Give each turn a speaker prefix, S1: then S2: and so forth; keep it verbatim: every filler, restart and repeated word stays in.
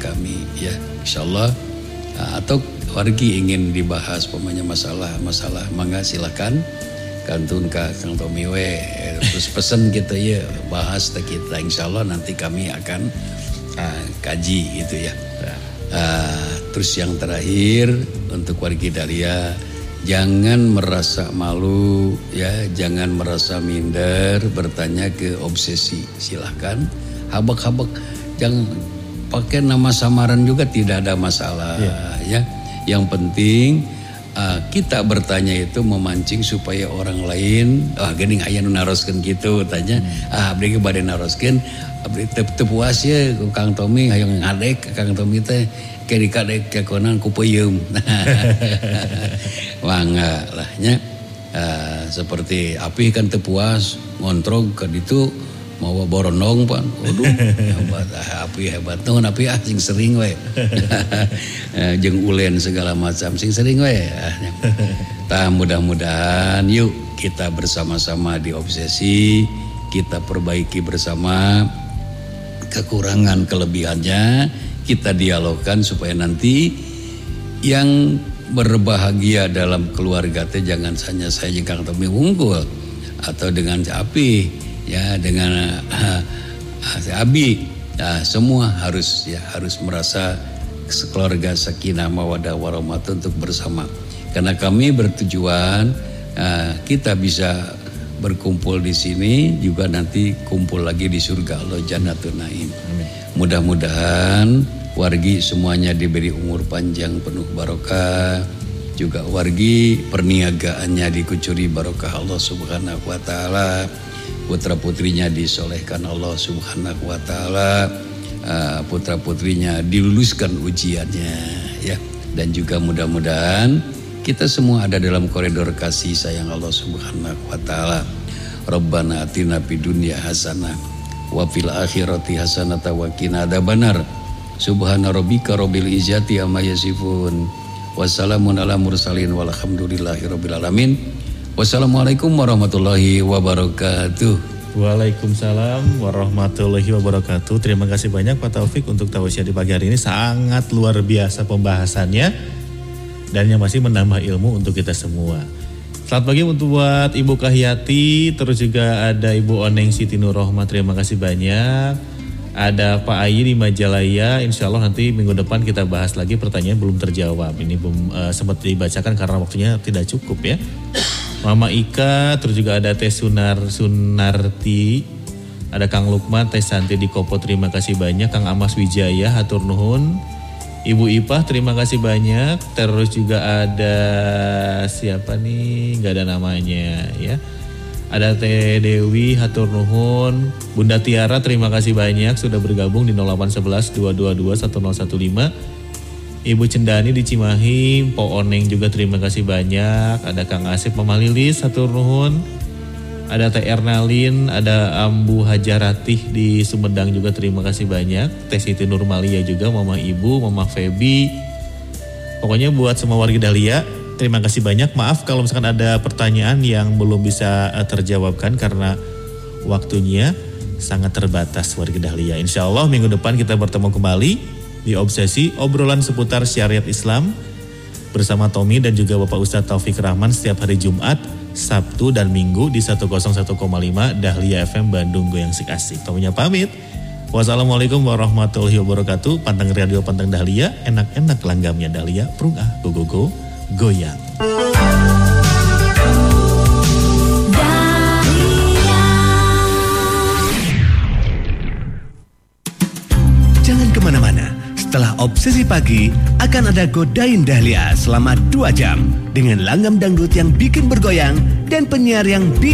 S1: kami ya, insyaallah. Atau wargi ingin dibahas pemanya masalah-masalah, mangga silakan kantun ka Kang Tommy we, terus pesen gitu ya, bahas teh kita, insyaallah nanti kami akan uh, kaji gitu ya. Uh, terus yang terakhir untuk wargi Dahlia, jangan merasa malu ya, jangan merasa minder bertanya ke obsesi, silahkan habak-habak, jangan pakai nama samaran juga tidak ada masalah yeah. ya. Yang penting uh, kita bertanya itu memancing supaya orang lain ah geuning aya nu naroskeun kitu tanya hmm. ah abdi ge bade naroskeun abdi teu teu puas ye ku Kang Tommy hayang ngadek Kang Tommy teh ke dikadek ke konan ku peuyeum. Mangga lah nya. Uh, seperti api kan teu puas ngontrog ka ditu mau borondong pan, waduh hebat, api hebat, nuhun api ah sing sering we, jeung ulen segala macam sing sering we. Tah mudah-mudahan yuk kita bersama-sama di obsesi, kita perbaiki bersama kekurangan kelebihannya, kita dialogkan supaya nanti yang berbahagia dalam keluarga teh jangan hanya saya jeung Kang Tommy unggul atau dengan api. Ya dengan uh, uh, Abi uh, semua harus ya harus merasa keluarga sakinah mawaddah warahmah untuk bersama, karena kami bertujuan uh, kita bisa berkumpul di sini juga nanti kumpul lagi di surga Allah Jannatun Naim. Mudah-mudahan wargi semuanya diberi umur panjang penuh barokah, juga wargi perniagaannya dikucuri barokah Allah Subhanahu wa taala. Putra putrinya disolehkan Allah Subhanahu wa taala, uh, putra putrinya diluluskan ujiannya ya, dan juga mudah-mudahan kita semua ada dalam koridor kasih sayang Allah Subhanahu wa taala. Rabbana atina fid dunya hasanah wa fil akhirati hasanah wa qina adzabannar. Subhana rabbika rabbil izzati amma yasifun. Wassalamun ala mursalin walhamdulillahi rabbil alamin. Wassalamualaikum warahmatullahi wabarakatuh.
S2: Waalaikumsalam warahmatullahi wabarakatuh. Terima kasih banyak Pak Taufik untuk tausiah di pagi hari ini. Sangat luar biasa pembahasannya dan yang masih menambah ilmu untuk kita semua. Selamat pagi untuk buat Ibu Kahyati, terus juga ada Ibu Oneng Siti Nurrohmah. Terima kasih banyak. Ada Pak Ayi di Majalaya. Insya Allah nanti minggu depan kita bahas lagi, pertanyaan belum terjawab. Ini belum uh, sempat dibacakan karena waktunya tidak cukup ya. Mama Ika, terus juga ada Teh Sunar Sunarti, ada Kang Lukman, Teh Santi di Kopo, terima kasih banyak. Kang Amas Wijaya, hatur nuhun. Ibu Ipah, terima kasih banyak. Terus juga ada siapa nih, gak ada namanya ya. Ada Teh Dewi, hatur nuhun. Bunda Tiara, terima kasih banyak sudah bergabung di nol delapan satu satu dua dua dua satu nol satu lima. Ibu Cendani di Cimahi, Po Oneng juga terima kasih banyak. Ada Kang Asep, Mama Lilis, hatur nuhun. Ada Teh Ernalin, ada Ambu Hajaratih di Sumedang juga terima kasih banyak. Teh Siti Nurmalia juga, Mama Ibu, Mama Febi. Pokoknya buat semua warga Dahlia, terima kasih banyak. Maaf kalau misalkan ada pertanyaan yang belum bisa terjawabkan karena waktunya sangat terbatas warga Dahlia. Insya Allah minggu depan kita bertemu kembali di Obsesi, obrolan seputar syariat Islam bersama Tommy dan juga Bapak Ustadz Taufik Rahman setiap hari Jumat, Sabtu dan Minggu di seratus satu koma lima Dahlia F M Bandung Goyang Sik Asik. Tommynya pamit. Wassalamualaikum warahmatullahi wabarakatuh. Panteng radio Panteng Dahlia, enak-enak langgamnya Dahlia, prung ah, go go go, goyang.
S3: Jangan kemana-mana. Setelah Obsesi Pagi, akan ada Godain Dahlia selama dua jam. Dengan langgam dangdut yang bikin bergoyang dan penyiar yang bikin